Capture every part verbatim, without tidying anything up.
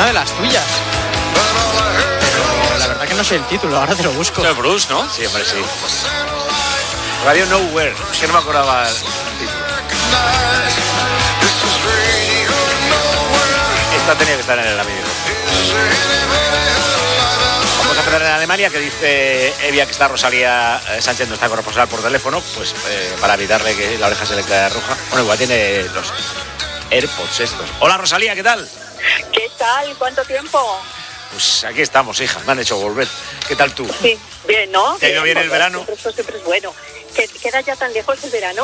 una de las tuyas. Pero la verdad que no sé el título, ahora te lo busco. Es Bruce, ¿no? Sí, hombre, sí. Radio Nowhere, es que no me acordaba el título. Esta tenía que estar en el amigo. Vamos a empezar en Alemania, que dice Evia que está Rosalía Sánchez, no está corresponsal por teléfono, pues eh, para evitarle que la oreja se le quede roja. Bueno, igual tiene los AirPods estos. Hola Rosalía, ¿qué tal? ¿Qué tal? ¿Cuánto tiempo? Pues aquí estamos, hija, me han hecho volver. ¿Qué tal tú? Sí, bien, ¿no? ¿Te ha ido bien el verano? Esto siempre es bueno. ¿Que queda ya tan lejos el verano?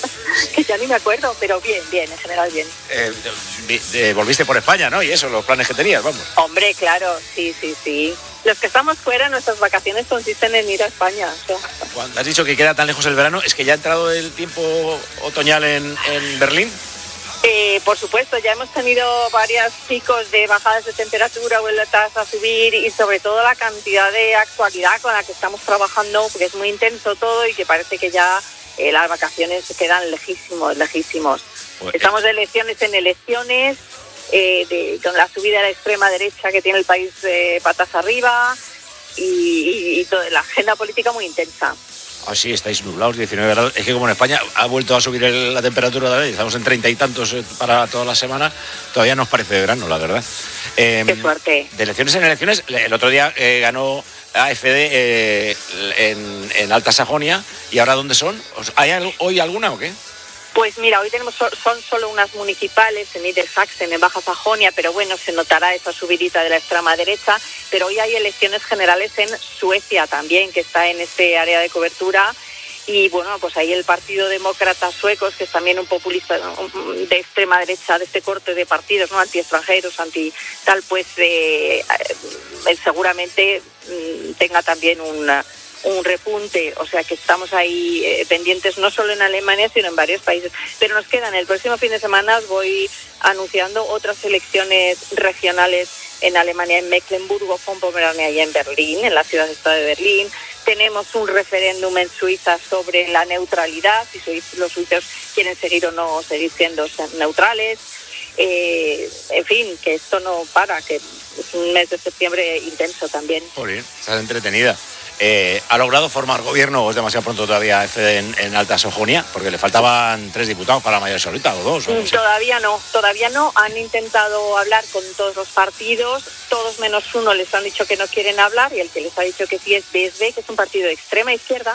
Que ya ni me acuerdo, pero bien, bien, en general bien. Eh, eh, volviste por España, ¿no? Y eso, los planes que tenías, vamos. Hombre, claro, sí, sí, sí. Los que estamos fuera, nuestras vacaciones consisten en ir a España. O sea. Cuando has dicho que queda tan lejos el verano, ¿es que ya ha entrado el tiempo otoñal en, en Berlín? Eh, por supuesto, ya hemos tenido varios picos de bajadas de temperatura, vueltas a subir y sobre todo la cantidad de actualidad con la que estamos trabajando, porque es muy intenso todo y que parece que ya eh, las vacaciones se quedan lejísimos, lejísimos. Pues, estamos de elecciones en elecciones, eh, de, con la subida de la extrema derecha que tiene el país eh, patas arriba y, y, y toda la agenda política muy intensa. Ah, sí, estáis nublados, diecinueve grados. Es que como en España ha vuelto a subir el, la temperatura de la ley, estamos en treinta y tantos para toda la semana, todavía nos parece verano, la verdad. Eh, Qué suerte. De elecciones en elecciones, el otro día eh, ganó A F D eh, en, en Alta Sajonia, ¿y ahora dónde son? ¿Hay hoy alguna o qué? Pues mira, hoy tenemos son solo unas municipales en Niedersachsen, en Baja Sajonia, pero bueno, se notará esa subidita de la extrema derecha. Pero hoy hay elecciones generales en Suecia también, que está en este área de cobertura. Y bueno, pues ahí el Partido Demócrata Suecos, que es también un populista de extrema derecha, de este corte de partidos, ¿no? Anti-extranjeros, anti tal, pues eh, eh, seguramente mm, tenga también una... un repunte, o sea que estamos ahí eh, pendientes no solo en Alemania sino en varios países, pero nos quedan el próximo fin de semana, os voy anunciando otras elecciones regionales en Alemania, en Mecklenburgo, con Pomerania y en Berlín, en la ciudad-estado de Berlín. Tenemos un referéndum en Suiza sobre la neutralidad, si los suizos quieren seguir o no seguir siendo neutrales. Eh, en fin, que esto no para, que es un mes de septiembre intenso también. Joder, estás entretenida. Eh, ¿Ha logrado formar gobierno o es demasiado pronto todavía en, en Alta Sajonia? Porque le faltaban tres diputados para la mayoría absoluta, o dos. O no sé. Todavía no, todavía no. Han intentado hablar con todos los partidos, todos menos uno les han dicho que no quieren hablar y el que les ha dicho que sí es B S B, que es un partido de extrema izquierda,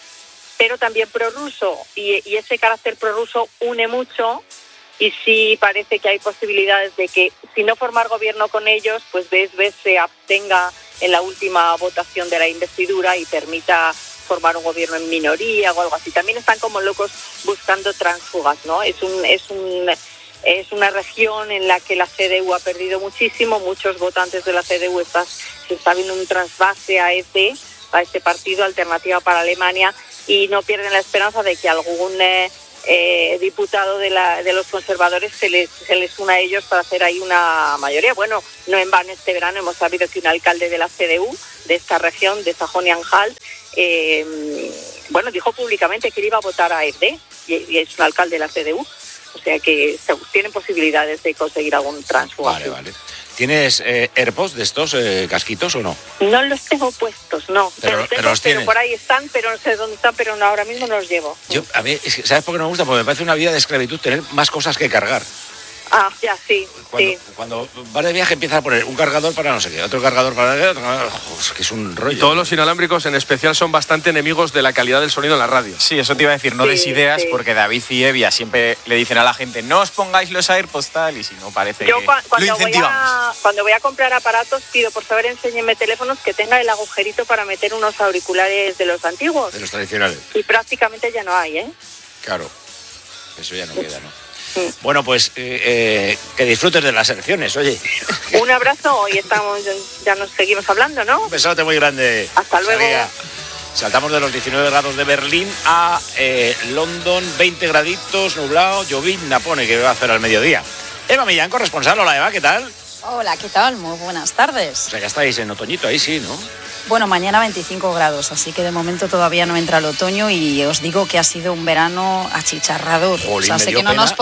pero también prorruso. Y, y ese carácter prorruso une mucho y sí parece que hay posibilidades de que, si no formar gobierno con ellos, pues B S B se abstenga en la última votación de la investidura y permita formar un gobierno en minoría o algo así. También están como locos buscando tránsfugas, ¿no? Es un es un es una región en la que la C D U ha perdido muchísimo, muchos votantes de la C D U están, se está viendo un trasvase a este, a este partido, Alternativa para Alemania, y no pierden la esperanza de que algún eh, Eh, diputado de, la, de los conservadores se les, se les una a ellos para hacer ahí una mayoría. Bueno, no en vano este verano hemos sabido que un alcalde de la C D U, de esta región, de Sajonia-Anhalt, eh, bueno, dijo públicamente que iba a votar a A F D y, y es un alcalde de la C D U. O sea que se, tienen posibilidades de conseguir algún tránsfugo. Vale, vale. ¿Tienes eh, AirPods de estos eh, casquitos o no? No los tengo puestos, no. Pero, pero, tengo, pero, los pero por ahí están, pero no sé dónde están, pero no, ahora mismo no los llevo. Yo, a mí, ¿sabes por qué no me gusta? Porque me parece una vida de esclavitud tener más cosas que cargar. Ah, ya, sí. Cuando, sí. cuando vas de viaje empiezas a poner un cargador para no sé qué, otro cargador para qué, otro cargador, oh, es que es un rollo. Y todos los inalámbricos en especial son bastante enemigos de la calidad del sonido en la radio. Sí, eso te iba a decir, no sí, des ideas, sí. porque David y Evia siempre le dicen a la gente, no os pongáis los AirPods tal, y si no parece Yo, que cuando lo incentivamos. Voy a, cuando voy a comprar aparatos pido, por favor, enséñenme teléfonos que tenga el agujerito para meter unos auriculares de los antiguos. De los tradicionales. Y prácticamente ya no hay, ¿eh? Claro, eso ya no queda, ¿no? Bueno, pues eh, eh, que disfrutes de las elecciones, oye. Un abrazo, hoy estamos, ya nos seguimos hablando, ¿no? Un besote muy grande. Hasta luego. Salía. Saltamos de los diecinueve grados de Berlín a eh, London, veinte graditos, nublado, llovizna pone que va a hacer al mediodía. Eva Millán, corresponsal. Hola, Eva, ¿qué tal? Hola, ¿qué tal? Muy buenas tardes. O sea, ya estáis en otoñito ahí, sí, ¿no? Bueno, mañana veinticinco grados, así que de momento todavía no entra el otoño y os digo que ha sido un verano achicharrador. Jolín, o sea, sé que no pena. nos podemos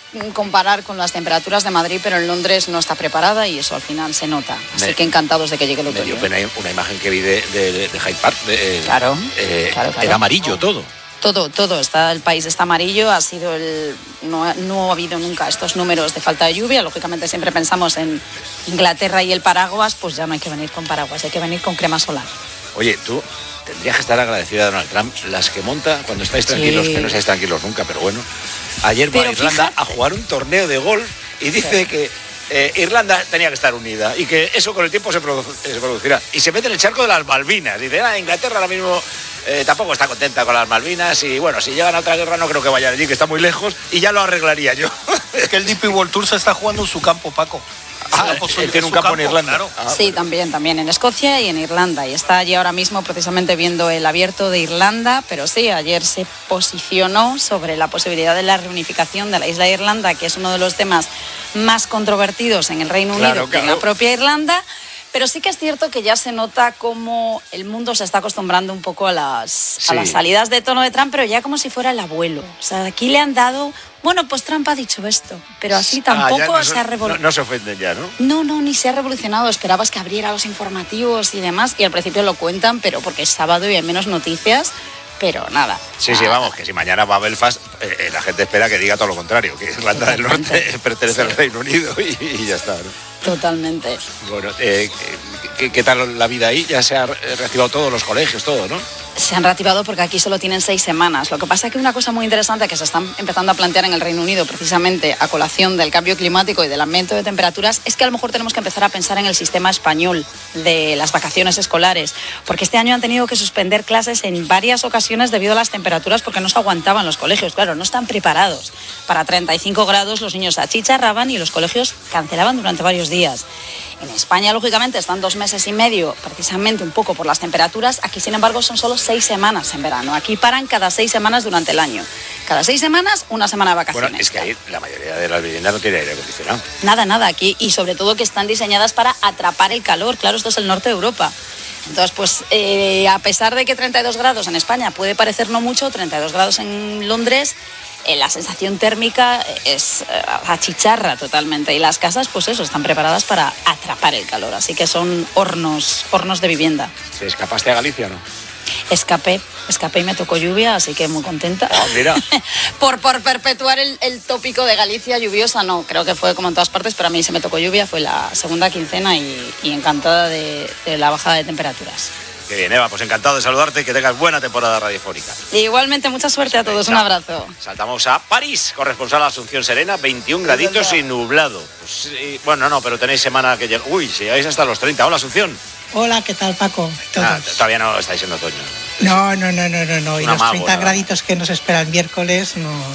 comparar con las temperaturas de Madrid, pero en Londres no está preparada y eso al final se nota. Así me, que encantados de que llegue el otoño. Me dio pena una imagen que vi de, de, de Hyde Park. De, claro, eh, claro, claro. Era amarillo todo. Todo, todo. Está, el país está amarillo. Ha sido el, no, no ha habido nunca estos números de falta de lluvia. Lógicamente siempre pensamos en Inglaterra y el paraguas. Pues ya no hay que venir con paraguas, hay que venir con crema solar. Oye, tú tendrías que estar agradecida a Donald Trump, las que monta cuando estáis tranquilos, sí. Que no estáis tranquilos nunca, pero bueno. Ayer va a Irlanda fíjate. a jugar un torneo de golf y dice sí. que eh, Irlanda tenía que estar unida y que eso con el tiempo se, produ- se producirá. Y se mete en el charco de las Malvinas. Dice, ah, Inglaterra ahora mismo eh, tampoco está contenta con las Malvinas y bueno, si llegan a otra guerra no creo que vayan allí, que está muy lejos y ya lo arreglaría yo. Es que el D P World Tour se está jugando en su campo, Paco. Ah, él tiene un campo, campo en Irlanda. Claro. Ah, sí, bueno. también, también en Escocia y en Irlanda. Y está allí ahora mismo precisamente viendo el abierto de Irlanda, pero sí, ayer se posicionó sobre la posibilidad de la reunificación de la isla de Irlanda, que es uno de los temas más controvertidos en el Reino Unido, claro, claro. en la propia Irlanda. Pero sí que es cierto que ya se nota cómo el mundo se está acostumbrando un poco a las, sí. a las salidas de tono de Trump, pero ya como si fuera el abuelo. O sea, aquí le han dado... Bueno, pues Trump ha dicho esto, pero así tampoco ah, no, se ha revolucionado. No, no se ofenden ya, ¿no? No, no, ni se ha revolucionado. Esperabas que abriera los informativos y demás, y al principio lo cuentan, pero porque es sábado y hay menos noticias, pero nada. Sí, nada. sí, vamos, que si mañana va a Belfast, eh, la gente espera que diga todo lo contrario, que Irlanda del Norte pertenece sí. al Reino Unido y, y ya está, ¿no? Totalmente. Bueno, eh, ¿qué, ¿qué tal la vida ahí? Ya se han reactivado todos los colegios, todo, ¿no? Se han reactivado porque aquí solo tienen seis semanas. Lo que pasa es que una cosa muy interesante que se están empezando a plantear en el Reino Unido, precisamente a colación del cambio climático y del aumento de temperaturas, es que a lo mejor tenemos que empezar a pensar en el sistema español de las vacaciones escolares, porque este año han tenido que suspender clases en varias ocasiones debido a las temperaturas porque no se aguantaban los colegios. Claro, no están preparados para treinta y cinco grados, los niños achicharraban y los colegios cancelaban durante varios días. En España, lógicamente, están dos meses y medio, precisamente un poco por las temperaturas. Aquí, sin embargo, son solo seis semanas en verano. Aquí paran cada seis semanas durante el año. Cada seis semanas, una semana de vacaciones. Bueno, es que ahí la mayoría de las viviendas no tiene aire acondicionado. Nada, nada, aquí. Y sobre todo que están diseñadas para atrapar el calor. Claro, esto es el norte de Europa. Entonces, pues, eh, a pesar de que treinta y dos grados en España puede parecer no mucho, treinta y dos grados en Londres... la sensación térmica es achicharra totalmente y las casas pues eso están preparadas para atrapar el calor, así que son hornos hornos de vivienda. ¿Te escapaste a Galicia o no? Escapé, escapé y me tocó lluvia, así que muy contenta. Oh, mira. por, por perpetuar el, el tópico de Galicia lluviosa, no, creo que fue como en todas partes, pero a mí se me tocó lluvia, fue la segunda quincena y, y encantada de, de la bajada de temperaturas. Qué bien, Eva, pues encantado de saludarte y que tengas buena temporada radiofónica. Igualmente, mucha suerte a todos, un abrazo. Saltamos a París, corresponsal a Asunción Serena, veintiún graditos y nublado. Pues, sí, bueno, no, pero tenéis semana que llega. Uy, si llegáis hasta los treinta. Hola, Asunción. Hola, ¿qué tal, Paco? Ah, todavía no estáis en otoño. No, no, no, no, no, no. Y los mago, treinta ¿no? graditos que nos espera el miércoles, no, no.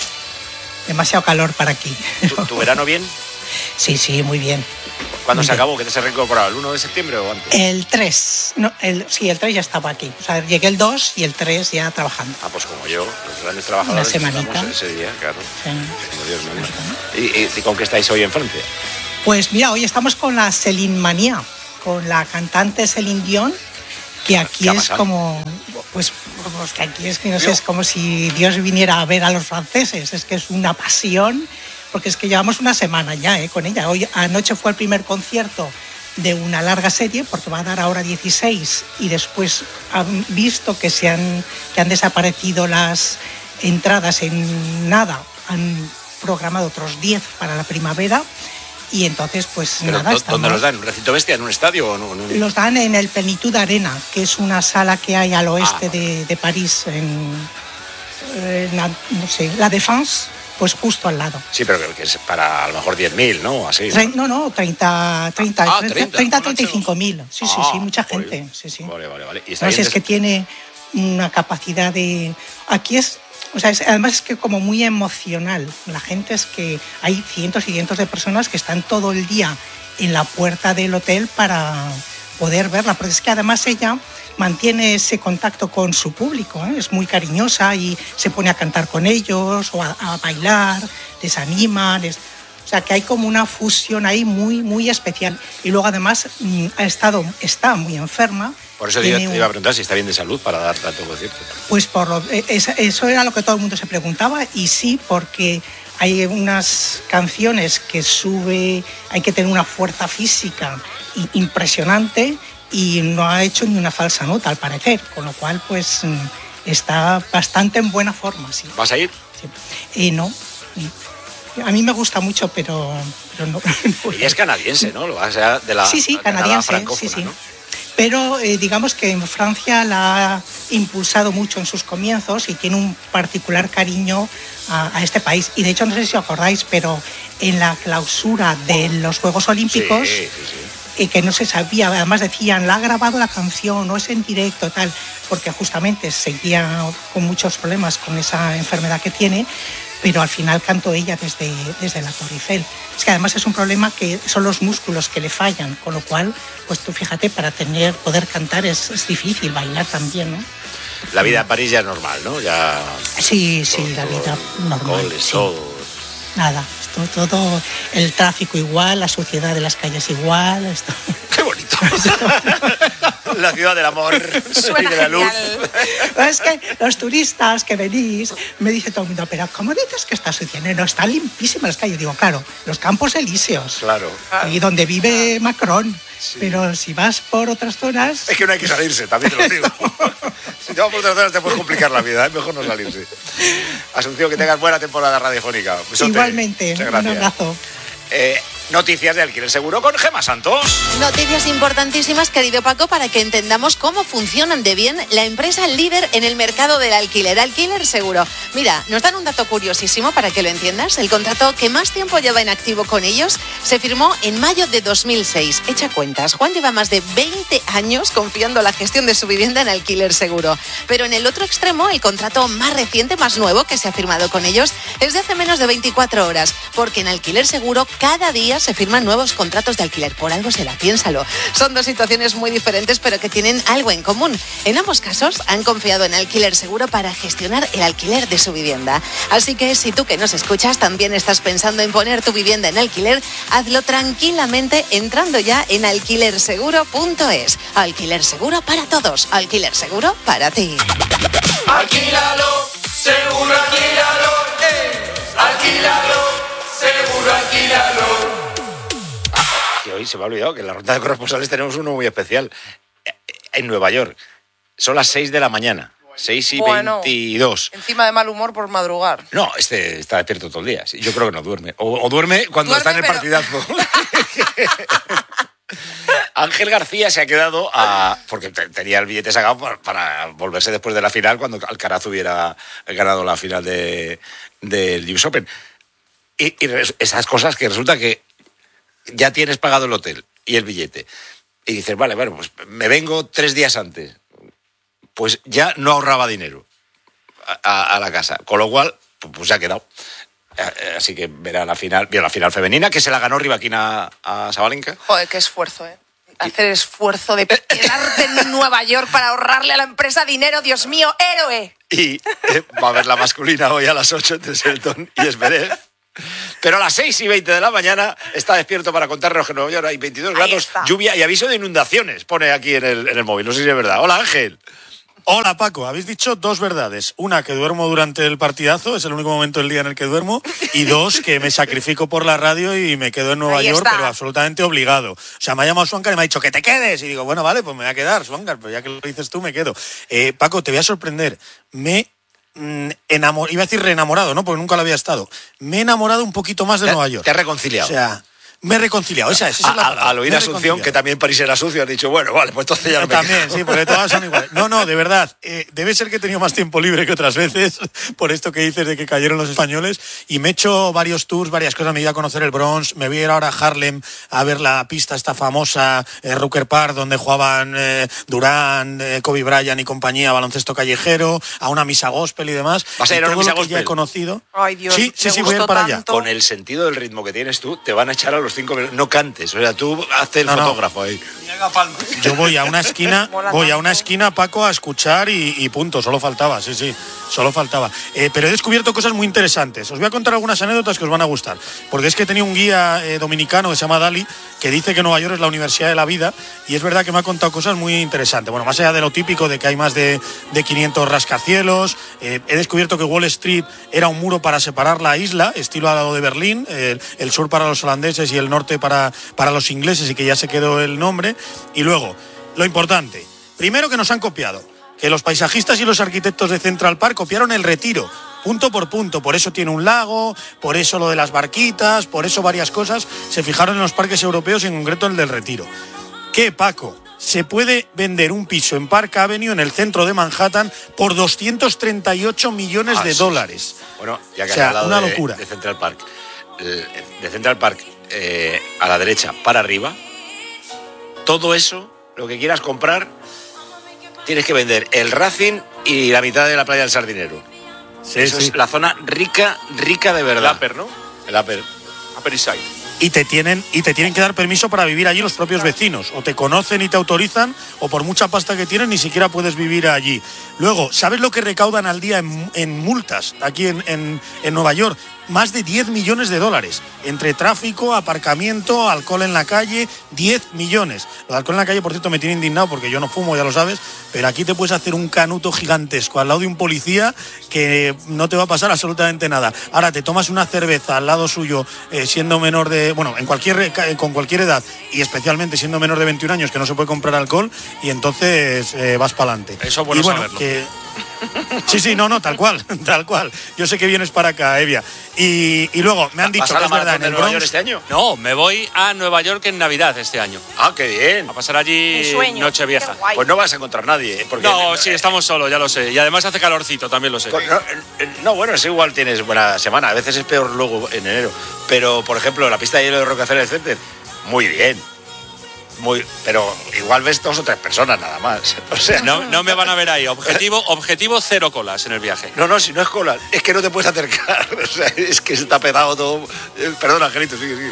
Demasiado calor para aquí. ¿Tu, tu verano bien? Sí, sí, muy bien. ¿Cuándo se acabó? ¿Que te se reincorporado? ¿El uno de septiembre o antes? El tres. No, el, sí, el tres ya estaba aquí. O sea, llegué el dos y el tres ya trabajando. Ah, pues como yo, los grandes trabajadores. Una semanita. Ese día, claro. Sí. Como Dios me manda. ¿Y, y, ¿Y con qué estáis hoy en Francia? Pues mira, hoy estamos con la Céline Manía, con la cantante Céline Dion, que aquí es como, pues, pues que aquí es que no sé, es como si Dios viniera a ver a los franceses. Es que es una pasión. Porque es que llevamos una semana ya eh, con ella. Hoy anoche fue el primer concierto de una larga serie, porque va a dar ahora dieciséis, y después han visto que se han, que han desaparecido las entradas en nada, han programado otros diez para la primavera, y entonces pues Pero, nada. ¿Dónde estamos... los dan? ¿En un recinto bestia? ¿En un estadio? O no, no? Los dan en el Plenitude Arena, que es una sala que hay al oeste ah, de, de París, en, en la, no sé, la Défense. Pues justo al lado. Sí, pero que es para a lo mejor diez mil, ¿no? Así, ¿no? Tre- no, no, treinta, treinta, ah, treinta, treinta, treinta y cinco mil. Sí, sí, ah, sí, mucha vale, gente. Sí, sí. Vale, vale, vale. ¿Y está no sé, bien es que tiene una capacidad de... Aquí es... O sea, es, además es que como muy emocional. La gente es que hay cientos y cientos de personas que están todo el día en la puerta del hotel para poder verla. Porque es que además ella mantiene ese contacto con su público, ¿eh? Es muy cariñosa y se pone a cantar con ellos o a, a bailar, les anima, les... o sea que hay como una fusión ahí muy, muy especial. Y luego además ha estado, está muy enferma. Por eso te iba, te iba a preguntar si está bien de salud para dar tanto concierto. Pues por lo, eso era lo que todo el mundo se preguntaba, y sí, porque hay unas canciones que sube, hay que tener una fuerza física impresionante y no ha hecho ni una falsa nota al parecer, con lo cual pues está bastante en buena forma. ¿Sí? ¿Vas a ir? Sí. Eh, no, a mí me gusta mucho, pero, pero no. Y es canadiense, ¿no? O sea, de la, sí, sí, canadiense, sí, sí. ¿no? Pero eh, digamos que en Francia la ha impulsado mucho en sus comienzos y tiene un particular cariño a, a este país. Y de hecho, no sé si os acordáis, pero en la clausura de los Juegos Olímpicos, sí, sí, sí. Eh, que no se sabía, además decían, la ha grabado la canción, no es en directo, tal, porque justamente seguía con muchos problemas con esa enfermedad que tiene, pero al final cantó ella desde, desde la Torre Eiffel. Es que además es un problema que son los músculos que le fallan, con lo cual, pues tú fíjate, para tener, poder cantar es, es difícil, bailar también, ¿no? La vida en París ya es normal, ¿no? Ya... Sí, sí, todo, la vida normal. Goles, sí. todo. Nada, esto, todo, el tráfico igual, la suciedad de las calles igual. Esto. ¡Qué bonito! La ciudad del amor y de la luz. Es que los turistas que venís, me dice todo el mundo, pero ¿cómo dices que está sucia? No, están limpísimas las calles. Digo, claro, los Campos Elíseos. Claro. Y donde vive Macron. Sí. Pero si vas por otras zonas... Es que no hay que salirse, también te lo digo. Si te vas por otras zonas te puedes complicar la vida, es mejor no salirse. Asunción, que tengas buena temporada radiofónica. Besote. Igualmente, un abrazo. Eh, noticias de Alquiler Seguro con Gemma Santos. Noticias importantísimas, querido Paco, para que entendamos cómo funcionan de bien la empresa líder en el mercado del alquiler, Alquiler Seguro. Mira, nos dan un dato curiosísimo para que lo entiendas. El contrato que más tiempo lleva en activo con ellos se firmó en mayo de dos mil seis. Echa cuentas, Juan lleva más de veinte años confiando la gestión de su vivienda en Alquiler Seguro. Pero en el otro extremo, el contrato más reciente, más nuevo que se ha firmado con ellos es de hace menos de veinticuatro horas, porque en Alquiler Seguro cada día se firman nuevos contratos de alquiler. Por algo será, piénsalo. Son dos situaciones muy diferentes, pero que tienen algo en común. En ambos casos han confiado en Alquiler Seguro para gestionar el alquiler de su vivienda. Así que si tú que nos escuchas también estás pensando en poner tu vivienda en alquiler, hazlo tranquilamente entrando ya en alquiler seguro punto es. Alquiler Seguro para todos. Alquiler Seguro para ti. Alquílalo, seguro alquílalo, eh. Alquílalo. Seguro, alquílalo. Ah, que hoy se me ha olvidado que en la ronda de corresponsales tenemos uno muy especial. En Nueva York. Son las seis de la mañana. seis y bueno, veintidós. Encima de mal humor por madrugar. No, este está despierto todo el día. Yo creo que no duerme. O, o duerme cuando duerme, está en el pero... partidazo. Ángel García se ha quedado a... porque tenía el billete sacado para, para volverse después de la final cuando Alcaraz hubiera ganado la final de, del U S Open. Y, y esas cosas que resulta que ya tienes pagado el hotel y el billete. Y dices, vale, bueno, pues me vengo tres días antes. Pues ya no ahorraba dinero a, a, a la casa. Con lo cual, pues se ha quedado. Así que verá la final, vio la final femenina, que se la ganó Rivaquina a Sabalenka. Joder, qué esfuerzo, ¿eh? Hacer esfuerzo de quedarte en Nueva York para ahorrarle a la empresa dinero, Dios mío, héroe. Y eh, va a haber la masculina hoy a las ocho entre Selton y Zverev. Pero a las seis y veinte de la mañana está despierto para contarnos que en Nueva York hay veintidós grados, lluvia y aviso de inundaciones, pone aquí en el, en el móvil. No sé si es verdad. Hola, Ángel. Hola, Paco. Habéis dicho dos verdades. Una, que duermo durante el partidazo, es el único momento del día en el que duermo. Y dos, que me sacrifico por la radio y me quedo en Nueva Ahí York, está. Pero absolutamente obligado. O sea, me ha llamado Swankar y me ha dicho que te quedes. Y digo, bueno, vale, pues me voy a quedar, Swankar, pero ya que lo dices tú, me quedo. Eh, Paco, te voy a sorprender. Me... Enamor... iba a decir reenamorado, ¿no? Porque nunca lo había estado. Me he enamorado un poquito más de ¿Te, Nueva York. ¿Te has reconciliado? O sea, me he reconciliado, esa es, esa a, es la palabra. Al oír Asunción, que también París era sucio, han dicho, bueno, vale, pues entonces ya no me También, quedo. sí, porque todas son iguales. No, no, de verdad, eh, debe ser que he tenido más tiempo libre que otras veces, por esto que dices de que cayeron los españoles, y me he hecho varios tours, varias cosas, me he ido a conocer el Bronx, me voy a ir ahora a Harlem a ver la pista esta famosa, eh, Rucker Park, donde jugaban eh, Durán, eh, Kobe Bryant y compañía, baloncesto callejero, a una misa gospel y demás. ¿Vas a ir a una misa gospel? Ya he conocido. Ay, Dios, sí, sí, sí, voy a ir para allá. Con el sentido del ritmo que tienes tú, te van a echar a los cinco minutos. No cantes, o sea, tú hazte el no, fotógrafo no. ahí. Yo voy a una esquina, voy a una esquina, Paco, a escuchar y, y punto, solo faltaba, sí, sí, solo faltaba. Eh, pero he descubierto cosas muy interesantes. Os voy a contar algunas anécdotas que os van a gustar, porque es que tenía un guía eh, dominicano que se llama Dali, que dice que Nueva York es la universidad de la vida, y es verdad que me ha contado cosas muy interesantes. Bueno, más allá de lo típico de que hay más de, de quinientos rascacielos, eh, he descubierto que Wall Street era un muro para separar la isla, estilo a lo de Berlín, eh, el sur para los holandeses y el norte para, para los ingleses, y que ya se quedó el nombre. Y luego, lo importante, primero que nos han copiado, que los paisajistas y los arquitectos de Central Park copiaron el Retiro, punto por punto, por eso tiene un lago, por eso lo de las barquitas, por eso varias cosas se fijaron en los parques europeos y en concreto el del Retiro. ¿Qué, Paco? Se puede vender un piso en Park Avenue, en el centro de Manhattan, por doscientos treinta y ocho millones ah, de sí. dólares. Bueno, ya que o sea, has hablado una de, locura. de Central Park, de Central Park eh, a la derecha para arriba, todo eso, lo que quieras comprar, tienes que vender el Racing y la mitad de la playa del Sardinero. Sí, eso sí. Es la zona rica, rica de verdad. El Upper, ¿no? El Upper. Upper East Side. Y te tienen y te tienen que dar permiso para vivir allí los propios vecinos. O te conocen y te autorizan, o por mucha pasta que tienen ni siquiera puedes vivir allí. Luego, ¿sabes lo que recaudan al día en, en multas aquí en, en, en Nueva York? Más de diez millones de dólares. Entre tráfico, aparcamiento, alcohol en la calle, diez millones. Lo de alcohol en la calle, por cierto, me tiene indignado porque yo no fumo, ya lo sabes, pero aquí te puedes hacer un canuto gigantesco al lado de un policía que no te va a pasar absolutamente nada. Ahora te tomas una cerveza al lado suyo, eh, siendo menor de... Bueno, en cualquier con cualquier edad, y especialmente siendo menor de veintiún años, que no se puede comprar alcohol, y entonces eh, vas para adelante. Eso es bueno, y bueno saberlo. Que... Sí, sí, no, no, tal cual, tal cual. Yo sé que vienes para acá, Evia. Y, y luego me han dicho que es verdad en el Nueva Bronx. York este año? No, me voy a Nueva York en Navidad este año. Ah, qué bien. A pasar allí Nochevieja. Pues no vas a encontrar nadie. Porque no, sí, estamos solos, ya lo sé. Y además hace calorcito, también lo sé. No, no, bueno, es igual, tienes buena semana. A veces es peor luego en enero. Pero, por ejemplo, la pista de hielo de Rockefeller Center, muy bien. Muy, pero igual ves dos o tres personas nada más. O sea, no, no me van a ver ahí. Objetivo, objetivo cero colas en el viaje. No, no, si no es cola, es que no te puedes acercar. O sea, es que se está pegado todo. Perdón, Angelito, sigue, sigue.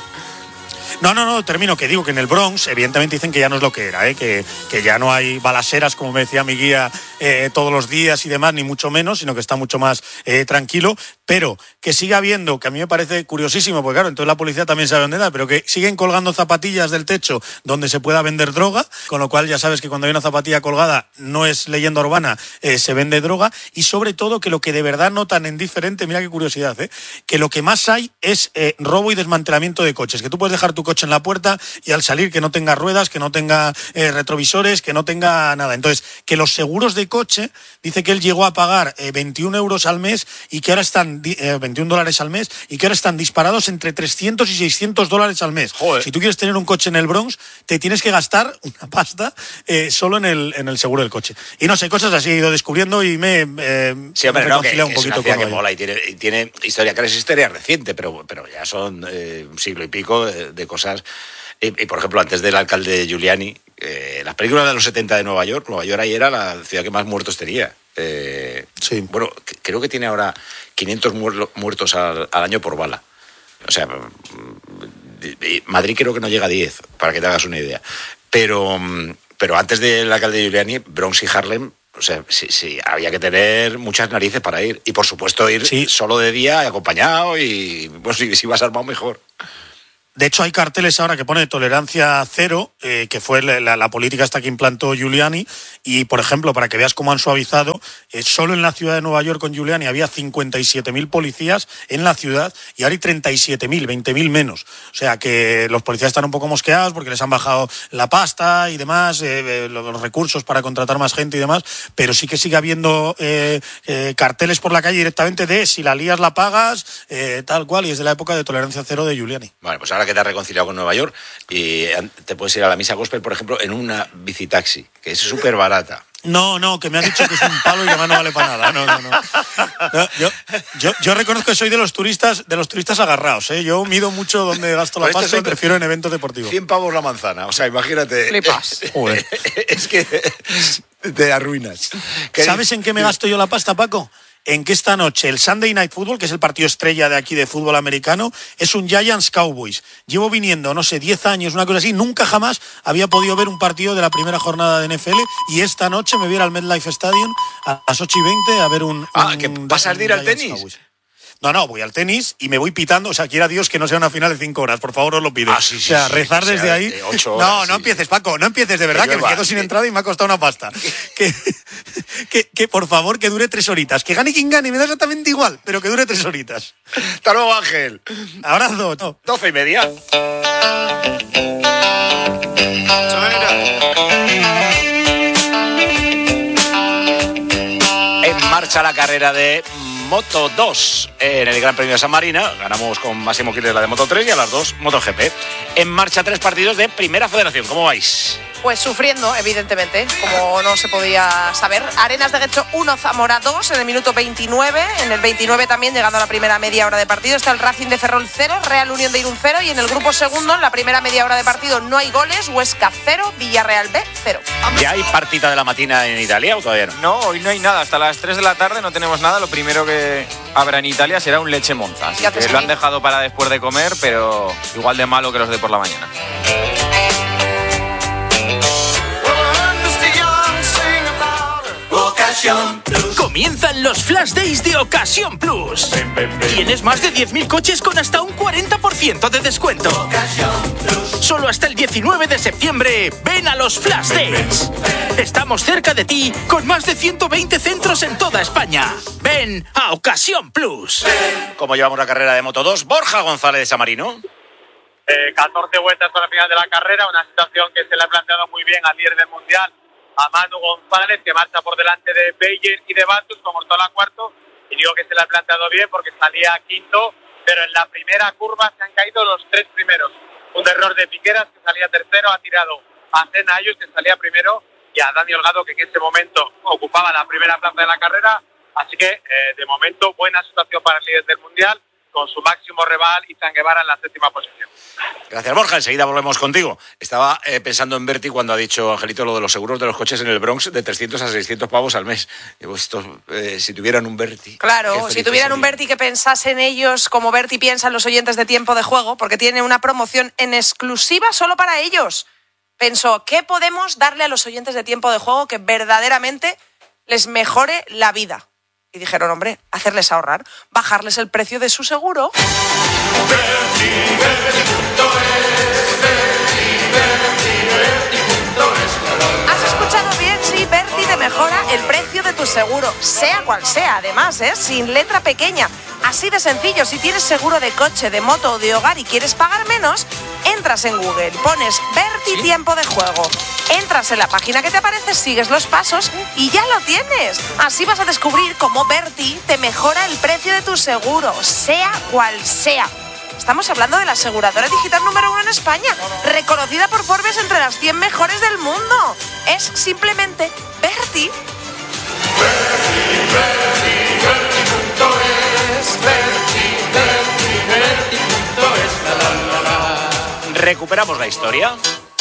No, no, no, termino, que digo que en el Bronx evidentemente dicen que ya no es lo que era, ¿eh? que, que ya no hay balaceras, como me decía mi guía, eh, todos los días y demás, ni mucho menos, sino que está mucho más eh, tranquilo, pero que sigue habiendo, que a mí me parece curiosísimo, porque claro, entonces la policía también sabe dónde da, pero que siguen colgando zapatillas del techo donde se pueda vender droga, con lo cual ya sabes que cuando hay una zapatilla colgada no es leyenda urbana, eh, se vende droga, y sobre todo que lo que de verdad notan en diferente, mira qué curiosidad, ¿eh? que lo que más hay es eh, robo y desmantelamiento de coches, que tú puedes dejar tu coche en la puerta y al salir que no tenga ruedas, que no tenga eh, retrovisores, que no tenga nada. Entonces, que los seguros de coche, dice que él llegó a pagar eh, veintiún euros al mes y que ahora están, eh, veintiún dólares al mes, y que ahora están disparados entre trescientos y seiscientos dólares al mes. Joder. Si tú quieres tener un coche en el Bronx, te tienes que gastar una pasta eh, solo en el, en el seguro del coche. Y no sé, cosas así he ido descubriendo y me eh, sí, hombre, me no, que, un que poquito es una con que mola y tiene, y tiene historia, que es historia reciente, pero, pero ya son eh, un siglo y pico de, de cosas. Y, y, por ejemplo, antes del alcalde Giuliani, eh, las películas de los setenta de Nueva York, Nueva York ahí era la ciudad que más muertos tenía. Eh, sí. Bueno, creo que tiene ahora quinientos muertos al, al año por bala. O sea, Madrid creo que no llega a diez, para que te hagas una idea. Pero, pero antes del alcalde Giuliani, Bronx y Harlem, o sea, sí, sí, había que tener muchas narices para ir. Y, por supuesto, ir sí. solo de día, acompañado, y pues, si, si vas armado, mejor. De hecho, hay carteles ahora que pone tolerancia cero, eh, que fue la, la, la política hasta que implantó Giuliani. Y, por ejemplo, para que veas cómo han suavizado, eh, solo en la ciudad de Nueva York con Giuliani había cincuenta y siete mil policías en la ciudad y ahora hay treinta y siete mil, veinte mil menos. O sea que los policías están un poco mosqueados porque les han bajado la pasta y demás, eh, eh, los recursos para contratar más gente y demás, pero sí que sigue habiendo eh, eh, carteles por la calle directamente de si la lías la pagas, eh, tal cual, y es de la época de tolerancia cero de Giuliani. Vale, pues ahora que te has reconciliado con Nueva York y te puedes ir a la misa gospel, por ejemplo, en una bicitaxi, que es súper barata. No, no, que me han dicho que es un palo y además no vale para nada. No, no, no. no yo, yo, yo reconozco que soy de los turistas, de los turistas agarrados, ¿eh? Yo mido mucho donde gasto la pasta y prefiero en eventos deportivos. cien pavos la manzana, o sea, imagínate. Flipas. Es que te arruinas. ¿Sabes en qué me gasto yo la pasta, Paco? en que esta noche el Sunday Night Football, que es el partido estrella de aquí de fútbol americano, es un Giants Cowboys. Llevo viniendo, no sé, diez años, una cosa así, nunca jamás había podido ver un partido de la primera jornada de N F L y esta noche me voy a ir al MetLife Stadium a las ocho y veinte a ver un... Ah, un, ¿que vas a ir al tenis? Cowboys. No, no, voy al tenis y me voy pitando. O sea, quiera Dios que no sea una final de cinco horas. Por favor, os lo pido. Ah, sí, sí, o sea, sí, rezar sí, desde sea, ahí. De ocho horas, no, no sí. empieces, Paco. No empieces, de verdad, que, que me quedo sin entrada y me ha costado una pasta. que, que, que, por favor, que dure tres horitas. Que gane quien gane, me da exactamente igual, pero que dure tres horitas. Hasta luego, Ángel. Abrazo. No. Doce y media. En marcha la carrera de Moto dos en el Gran Premio de San Marina. Ganamos con Máximo Quiles la de Moto tres y a las dos MotoGP. En marcha tres partidos de Primera Federación. ¿Cómo vais? Pues sufriendo, evidentemente, como no se podía saber. Arenas de Guecho uno, Zamora dos en el minuto veintinueve. En el veintinueve también, llegando a la primera media hora de partido, está el Racing de Ferrol cero, Real Unión de Irún cero. Y en el grupo segundo, en la primera media hora de partido, no hay goles. Huesca cero, Villarreal B cero. ¿Ya hay partida de la matina en Italia o todavía no? No, hoy no hay nada. Hasta las tres de la tarde no tenemos nada. Lo primero que habrá en Italia será un leche monza. Así que lo han dejado para después de comer, pero igual de malo que los de por la mañana. Ocasión Plus. Comienzan los Flash Days de Ocasión Plus. Ven, ven, ven. Tienes más de diez mil coches con hasta un cuarenta por ciento de descuento. Ocasión Plus. Solo hasta el diecinueve de septiembre, ven a los Flash Days. Ven, ven, ven. Estamos cerca de ti con más de ciento veinte centros en toda España. Ven a Ocasión Plus. Ven. ¿Cómo llevamos la carrera de Moto dos? Borja González de Samarino. Eh, catorce vueltas para el final de la carrera, una situación que se le ha planteado muy bien al líder del Mundial, a Manu González, que marcha por delante de Beyer y de Batus, como está la cuarto, y digo que se le ha planteado bien porque salía quinto, pero en la primera curva se han caído los tres primeros. Un error de Piqueras, que salía tercero, ha tirado a Zenayus, que salía primero, y a Dani Holgado, que en ese momento ocupaba la primera plaza de la carrera, así que eh, de momento buena situación para el líder del Mundial, con su máximo rival, Izan Guevara, en la séptima posición. Gracias, Borja. Enseguida volvemos contigo. Estaba eh, pensando en Berti cuando ha dicho Angelito lo de los seguros de los coches en el Bronx de trescientos a seiscientos pavos al mes. Digo, estos, eh, si tuvieran un Berti. Claro, si tuvieran un Berti que pensase en ellos como Berti piensa en los oyentes de Tiempo de Juego, porque tiene una promoción en exclusiva solo para ellos. Pensó, ¿qué podemos darle a los oyentes de Tiempo de Juego que verdaderamente les mejore la vida? Y dijeron, hombre, hacerles ahorrar, bajarles el precio de su seguro. Berti, Berti punto es, Berti, Berti, Berti punto es. ¿Has escuchado bien? Sí, Berti te mejora el precio de tu seguro, sea cual sea, además, ¿eh? Sin letra pequeña. Así de sencillo, si tienes seguro de coche, de moto o de hogar y quieres pagar menos, entras en Google, pones Berti ¿Sí? Tiempo de Juego, entras en la página que te aparece, sigues los pasos y ya lo tienes. Así vas a descubrir cómo Berti te mejora el precio de tu seguro, sea cual sea. Estamos hablando de la aseguradora digital número uno en España, reconocida por Forbes entre las cien mejores del mundo. Es simplemente Berti. Berti, Berti, Berti punto es, Berti, Berti, Berti punto es, la, la, la, la. Recuperamos la historia.